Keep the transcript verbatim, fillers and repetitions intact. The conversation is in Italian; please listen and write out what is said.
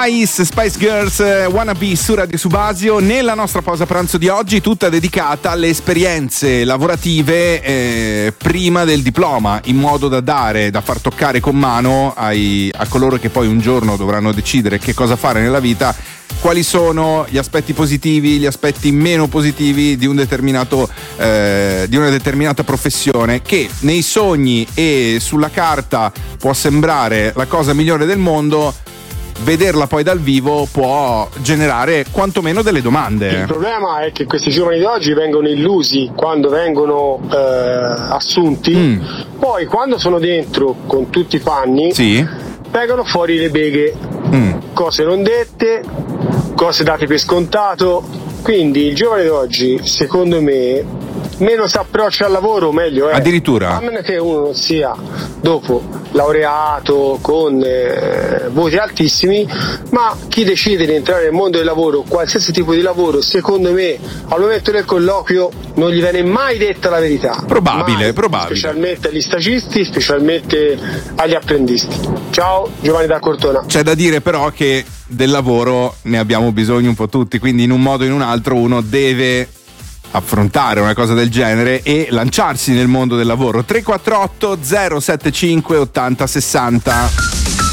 Ice Spice Girls, Wannabe su Radio Subasio. Nella nostra pausa pranzo di oggi tutta dedicata alle esperienze lavorative eh, prima del diploma, in modo da dare, da far toccare con mano ai, a coloro che poi un giorno dovranno decidere che cosa fare nella vita, quali sono gli aspetti positivi, gli aspetti meno positivi di un determinato eh, di una determinata professione, che nei sogni e sulla carta può sembrare la cosa migliore del mondo. Vederla poi dal vivo può generare quantomeno delle domande. Il problema è che questi giovani di oggi vengono illusi quando vengono eh, assunti, mm. poi quando sono dentro con tutti i panni, sì. vengono fuori le beghe, mm. cose non dette, cose date per scontato. Quindi il giovane di oggi, secondo me, meno si approccia al lavoro, meglio è. Addirittura. A meno che uno non sia dopo laureato con eh, voti altissimi, ma chi decide di entrare nel mondo del lavoro, qualsiasi tipo di lavoro, secondo me al momento del colloquio non gli viene mai detta la verità. Probabile, mai, probabile. Specialmente agli stagisti, specialmente agli apprendisti. Ciao, Giovanni da Cortona. C'è da dire però che del lavoro ne abbiamo bisogno un po' tutti, quindi in un modo o in un altro uno deve affrontare una cosa del genere e lanciarsi nel mondo del lavoro. Tre quattro otto zero sette cinque ottanta sessanta.